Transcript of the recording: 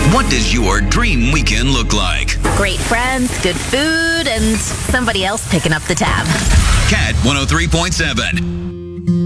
What does your dream weekend look like? Great friends, good food, and somebody else picking up the tab. Cat 103.7.